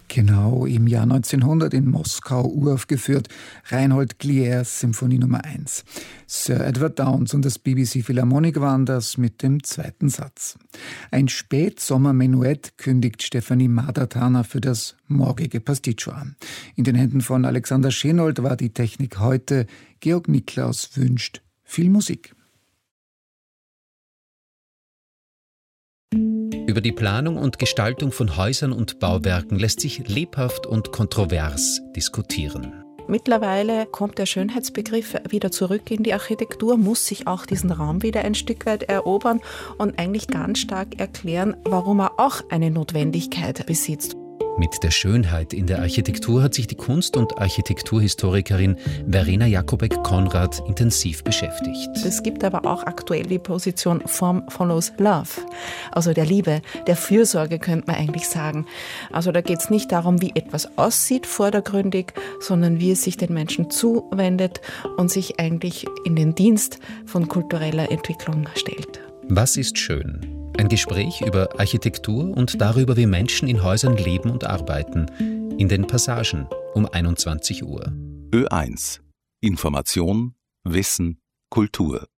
Genau, im Jahr 1900 in Moskau uraufgeführt, Reinhold Gliers Symphonie Nummer 1. Sir Edward Downes und das BBC Philharmonic waren das mit dem zweiten Satz. Ein Spätsommer-Menuett kündigt Stefanie Madatana für das morgige Pasticcio an. In den Händen von Alexander Schenold war die Technik heute. Georg Niklaus wünscht viel Musik. Über die Planung und Gestaltung von Häusern und Bauwerken lässt sich lebhaft und kontrovers diskutieren. Mittlerweile kommt der Schönheitsbegriff wieder zurück in die Architektur, muss sich auch diesen Raum wieder ein Stück weit erobern und eigentlich ganz stark erklären, warum er auch eine Notwendigkeit besitzt. Mit der Schönheit in der Architektur hat sich die Kunst- und Architekturhistorikerin Verena Jakobek-Konrad intensiv beschäftigt. Es gibt aber auch aktuell die Position Form follows Love, also der Liebe, der Fürsorge könnte man eigentlich sagen. Also da geht es nicht darum, wie etwas aussieht vordergründig, sondern wie es sich den Menschen zuwendet und sich eigentlich in den Dienst von kultureller Entwicklung stellt. Was ist schön? Ein Gespräch über Architektur und darüber, wie Menschen in Häusern leben und arbeiten. In den Passagen um 21 Uhr. Ö1. Information, Wissen, Kultur.